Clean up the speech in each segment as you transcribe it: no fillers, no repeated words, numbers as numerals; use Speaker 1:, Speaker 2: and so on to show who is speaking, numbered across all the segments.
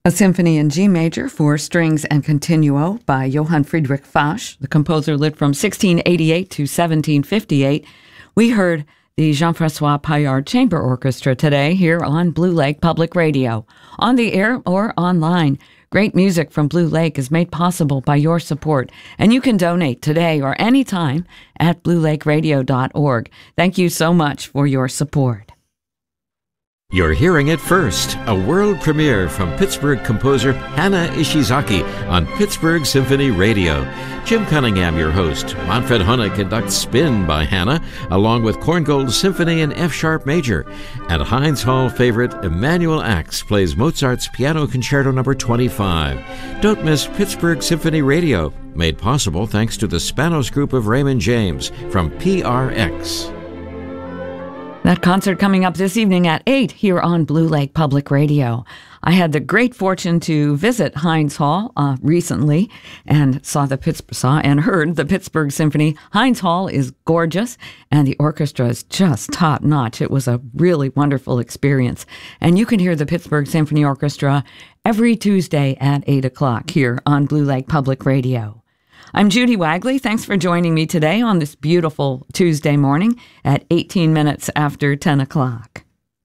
Speaker 1: A symphony in G major for strings and continuo by Johann Friedrich Fasch. The composer lived from 1688 to 1758. We heard the Jean-François Paillard Chamber Orchestra today here on Blue Lake Public Radio. On the air or online, great music from Blue Lake is made possible by your support, and you can donate today or anytime at bluelakeradio.org. Thank you so much for your support.
Speaker 2: You're hearing it first, a world premiere from Pittsburgh composer Hana Ishizaki on Pittsburgh Symphony Radio. Jim Cunningham, your host. Manfred Hohne conducts Spin by Hana, along with Korngold Symphony in F-sharp major. And Heinz Hall favorite Emanuel Ax plays Mozart's Piano Concerto No. 25. Don't miss Pittsburgh Symphony Radio, made possible thanks to the Spanos Group of Raymond James from PRX.
Speaker 1: That concert coming up this evening at 8 here on Blue Lake Public Radio. I had the great fortune to visit Heinz Hall recently and saw and heard the Pittsburgh Symphony. Heinz Hall is gorgeous and the orchestra is just top notch. It was a really wonderful experience. And you can hear the Pittsburgh Symphony Orchestra every Tuesday at 8 o'clock here on Blue Lake Public Radio. I'm Judy Wagley. Thanks for joining me today on this beautiful Tuesday morning at 18 minutes after 10 o'clock.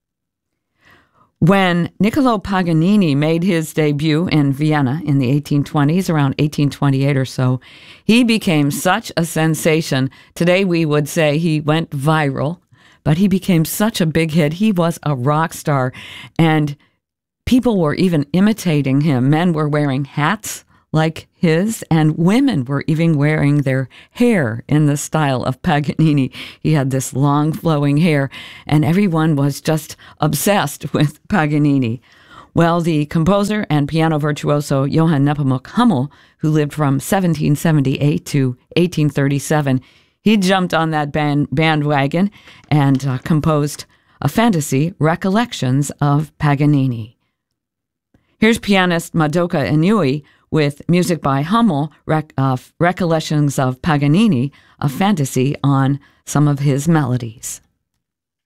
Speaker 1: When Niccolo Paganini made his debut in Vienna in the 1820s, around 1828 or so, he became such a sensation. Today we would say he went viral, but he became such a big hit. He was a rock star, and people were even imitating him. Men were wearing hats like his, and women were even wearing their hair in the style of Paganini. He had this long flowing hair, and everyone was just obsessed with Paganini. Well, the composer and piano virtuoso Johann Nepomuk Hummel, who lived from 1778 to 1837, he jumped on that bandwagon and composed a fantasy, Recollections of Paganini. Here's pianist Madoka Inui with music by Hummel, Recollections of Paganini, a fantasy on some of his melodies.